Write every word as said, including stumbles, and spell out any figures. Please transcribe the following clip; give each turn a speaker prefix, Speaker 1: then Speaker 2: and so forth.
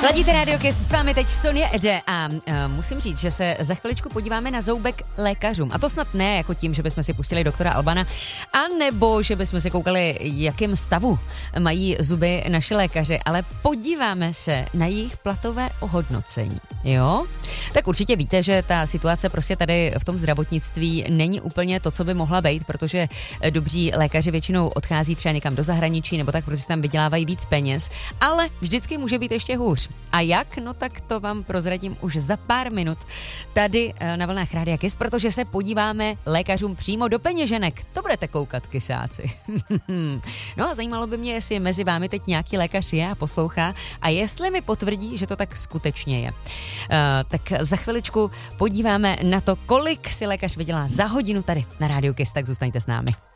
Speaker 1: Ladíte Radio Kiss, s vámi teď Sonia Ede a uh, musím říct, že se za chviličku podíváme na zoubek lékařům. A to snad ne jako tím, že bychom si pustili doktora Albana, anebo že bychom si koukali, jakým stavu mají zuby naši lékaři, ale podíváme se na jejich platové ohodnocení. Jo? Tak určitě víte, že ta situace prostě tady v tom zdravotnictví není úplně to, co by mohla být, protože dobří lékaři většinou odchází třeba někam do zahraničí nebo tak, protože tam vydělávají víc peněz, ale vždycky může být ještě hůř. A jak? No tak to vám prozradím už za pár minut tady na vlnách Rádia Kiss, protože se podíváme lékařům přímo do peněženek. To budete koukat, kysáci. No a zajímalo by mě, jestli mezi vámi teď nějaký lékař je a poslouchá a jestli mi potvrdí, že to tak skutečně je. Uh, tak za chviličku podíváme na to, kolik si lékař vydělá za hodinu tady na Rádiu Kiss, tak zůstaňte s námi.